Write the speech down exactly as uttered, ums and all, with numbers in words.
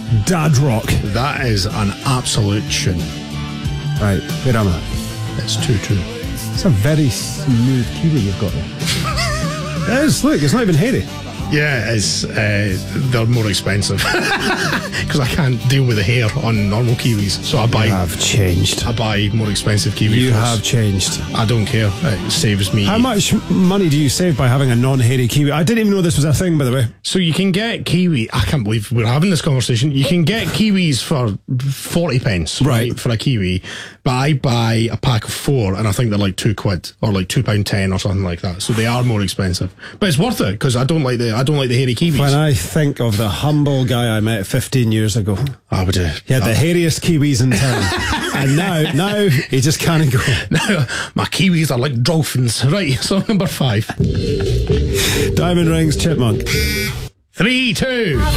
Dad rock. That is an absolute tune. Right, where am I? It's two two. It's a very smooth kiwi you've got there. It is, look, it's not even hairy. Yeah, it's uh, they're more expensive because I can't deal with the hair on normal kiwis, so I buy. You have changed. I buy more expensive kiwi. You fruits. have changed. I don't care. It saves me. How much money do you save by having a non-hairy kiwi? I didn't even know this was a thing, by the way. So you can get kiwi. I can't believe we're having this conversation. You can get kiwis for forty pence, right, Right. for a kiwi. But I buy a pack of four, and I think they're like two quid or like two pound ten or something like that. So they are more expensive, but it's worth it because I don't like the I don't like the hairy kiwis. When I think of the humble guy I met fifteen years ago, I would. Uh, he had the hairiest kiwis in town, and now, now he just can't go. Now my kiwis are like dolphins. Right, so number five. Diamond Rings Chipmunk. Three, two.